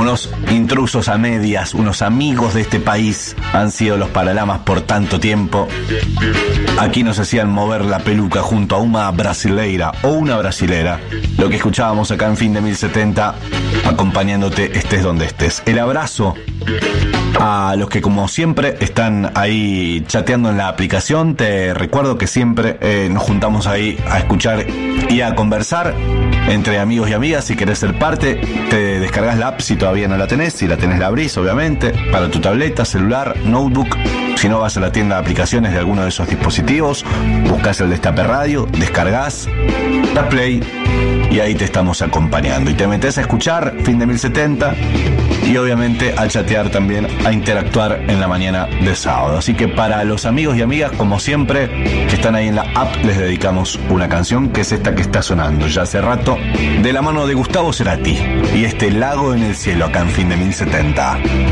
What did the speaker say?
Unos intrusos a medias, unos amigos de este país han sido los Paralamas por tanto tiempo. Aquí nos hacían mover la peluca junto a una brasileira o una brasilera. Lo que escuchábamos acá en Fin de 1070, acompañándote estés donde estés. El abrazo a los que como siempre están ahí chateando en la aplicación. Te recuerdo que siempre nos juntamos ahí a escuchar y a conversar entre amigos y amigas. Si querés ser parte, te descargas la app si todavía no la tenés. Si la tenés, la abrís, obviamente, para tu tableta, celular, notebook. Si no, vas a la tienda de aplicaciones de alguno de esos dispositivos, buscás el Destape Radio, descargás, das play y ahí te estamos acompañando. Y te metés a escuchar Fin de 1070 y obviamente a chatear también, a interactuar en la mañana de sábado. Así que para los amigos y amigas, como siempre, que están ahí en la app, les dedicamos una canción que es esta que está sonando ya hace rato, de la mano de Gustavo Cerati y este Lago en el cielo acá en Fin de 1070.